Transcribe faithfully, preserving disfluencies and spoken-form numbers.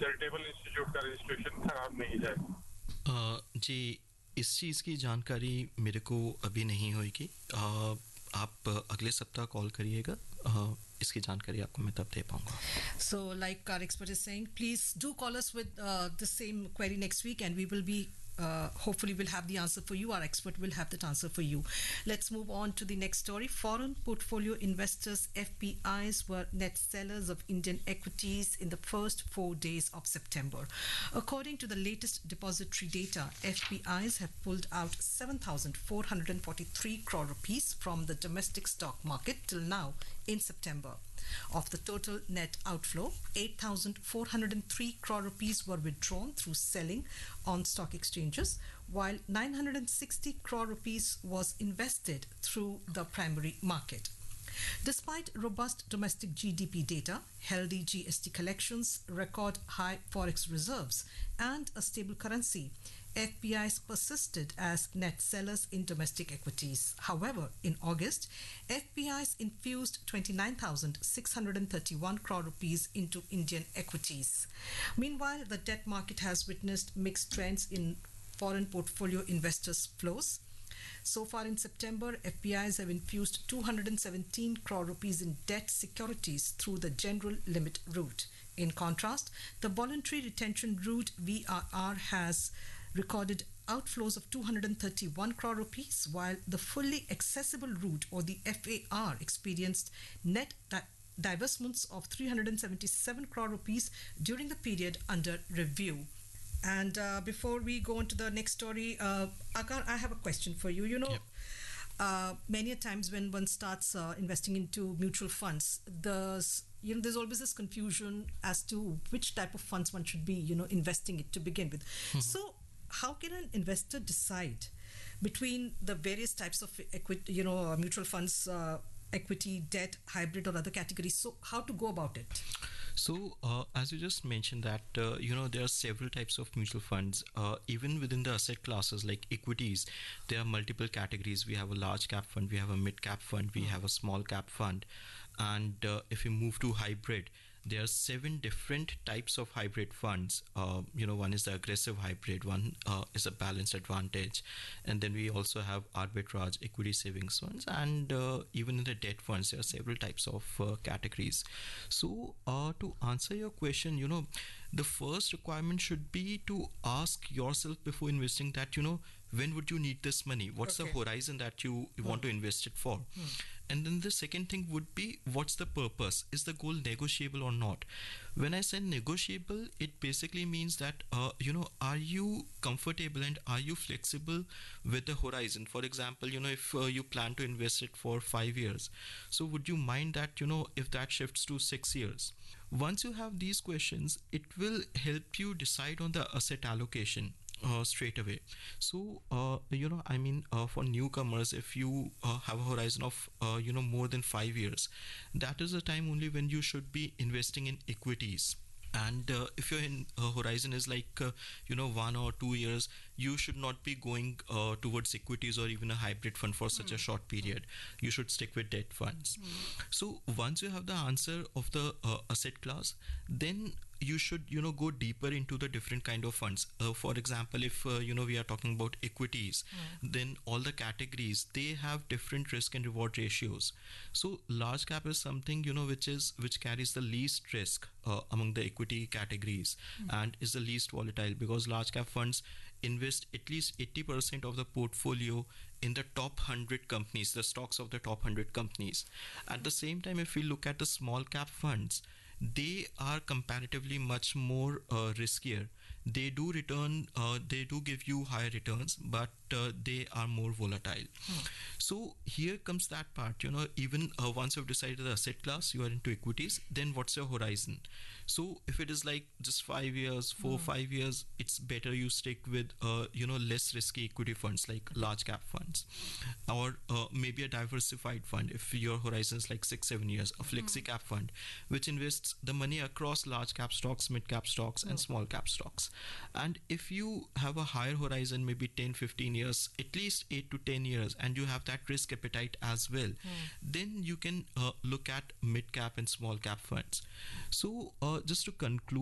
Charitable institute का registration खराब नहीं जाए। अ, जी इस चीज़ की जानकारी मेरे को अभी नहीं होगी। अ, आप अगले सप्ताह कॉल करिएगा, अ, इसकी जानकारी आपको मैं तब दे पाऊंगा। So, like our expert is saying, please do call us with uh, the same query next week, and we will be uh, hopefully we'll have the answer for you. Our expert will have that answer for you. Let's move on to the next story. Foreign portfolio investors (F P Is) were net sellers of Indian equities in the first four days of September. According to the latest depository data, F P Is have pulled out seven thousand four hundred forty-three crore rupees from the domestic stock market till now in September. Of the total net outflow, eight thousand four hundred three crore rupees were withdrawn through selling on stock exchanges, while nine hundred sixty crore rupees was invested through the primary market. Despite robust domestic G D P data, healthy G S T collections, record high forex reserves, and a stable currency, F P Is persisted as net sellers in domestic equities. However, in August, F P Is infused twenty-nine thousand six hundred thirty-one crore rupees into Indian equities. Meanwhile, the debt market has witnessed mixed trends in foreign portfolio investors' flows. So far in September, F P Is have infused two hundred seventeen crore rupees in debt securities through the general limit route. In contrast, the voluntary retention route V R R has recorded outflows of two hundred thirty-one crore rupees, while the fully accessible route, or the F A R, experienced net di- divestments of three hundred seventy-seven crore rupees during the period under review. And uh, before we go on to the next story, uh, Akar, I have a question for you. You know, Yep. uh, many a times when one starts uh, investing into mutual funds, there's you know there's always this confusion as to which type of funds one should be you know investing it to begin with. So, how can an investor decide between the various types of equity, you know, uh, mutual funds? Uh, equity, debt, hybrid, or other categories? So how to go about it? So, uh, as you just mentioned that, uh, you know, there are several types of mutual funds. Uh, even within the asset classes like equities, there are multiple categories. We have a large cap fund, we have a mid cap fund, we have a small cap fund. And uh, if we move to hybrid, there are seven different types of hybrid funds. Uh, you know, one is the aggressive hybrid, one uh, is a balanced advantage, and then we also have arbitrage equity savings funds, and uh, even in the debt funds, there are several types of uh, categories. So, uh, to answer your question, you know, the first requirement should be to ask yourself before investing that, you know, when would you need this money? What's Okay. the horizon that you Hmm. want to invest it for? Hmm. And then the second thing would be, what's the purpose? Is the goal negotiable or not? When I say negotiable, it basically means that, uh, you know, are you comfortable and are you flexible with the horizon? For example, you know, if uh, you plan to invest it for five years, so would you mind that, you know, if that shifts to six years? Once you have these questions, it will help you decide on the asset allocation. Uh, straight away. So, uh, you know, I mean, uh, for newcomers, if you uh, have a horizon of, uh, you know, more than five years, that is the time only when you should be investing in equities. And uh, if your in, uh, horizon is like, uh, you know, one or two years, you should not be going uh, towards equities or even a hybrid fund for such mm. a short period. You should stick with debt funds. Mm. So once you have the answer of the uh, asset class, then you should, you know, go deeper into the different kind of funds. Uh, for example, if, uh, you know, we are talking about equities, mm. then all the categories, they have different risk and reward ratios. So large cap is something, you know, which is, which carries the least risk uh, among the equity categories mm. and is the least volatile, because large cap funds invest at least eighty percent of the portfolio in the top one hundred companies, the stocks of the top one hundred companies. At the same time, if we look at the small cap funds, they are comparatively much more uh, riskier. They do return, uh, they do give you higher returns, but uh, they are more volatile. Hmm. So here comes that part, you know, even uh, once you've decided the asset class, you are into equities, then what's your horizon? So if it is like just five years, four, hmm. five years, it's better you stick with, uh, you know, less risky equity funds like large cap funds, or uh, maybe a diversified fund. If your horizon is like six, seven years, a flexi hmm. cap fund, which invests the money across large cap stocks, mid cap stocks, and small cap stocks. And if you have a higher horizon, maybe ten, fifteen years, at least eight to ten years, and you have that risk appetite as well, mm. then you can uh, look at mid cap and small cap funds. So uh, just to conclude,